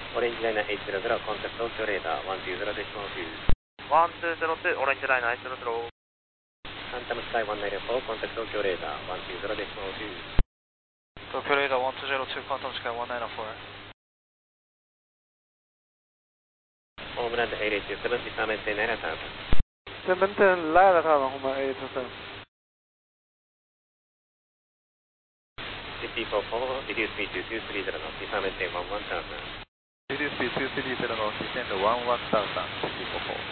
オレンジライナー800、コンタクト東京レーダー120デシモル2。 120 オレンジライナー800。 ファンタムスカイ194、コンタクト東京レーダー120デシモル2。 東京レーダー1202、ファンタムスカイ194。 ホームランド887、ディサーメンテナイラタウン。 710 Lila Tower, Homa 827. 5044, reduce speed to 230 knots, defer maintain 11000. Reduce speed 230 knots, descend to 11000, 5044.